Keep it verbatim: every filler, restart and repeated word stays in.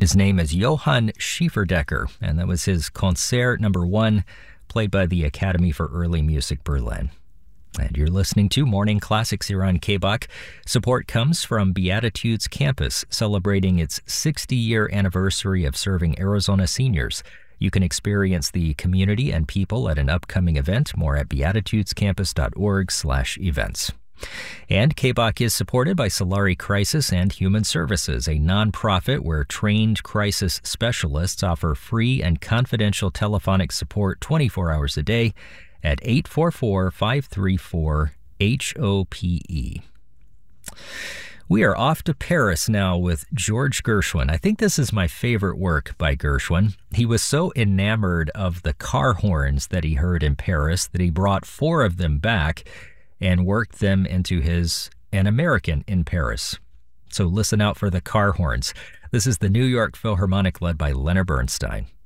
His name is Johann Schieferdecker, and that was his Concert Number One, played by the Academy for Early Music Berlin. And you're listening to Morning Classics here on K B O C. Support comes from Beatitudes Campus, celebrating its sixty-year anniversary of serving Arizona seniors. You can experience the community and people at an upcoming event. More at beatitudescampus.org slash events. And K B O C is supported by Solari Crisis and Human Services, a nonprofit where trained crisis specialists offer free and confidential telephonic support twenty-four hours a day at eight four four, five three four, H O P E. We are off to Paris now with George Gershwin. I think this is my favorite work by Gershwin. He was so enamored of the car horns that he heard in Paris that he brought four of them back and worked them into his An American in Paris. So listen out for the car horns. This is the New York Philharmonic led by Leonard Bernstein.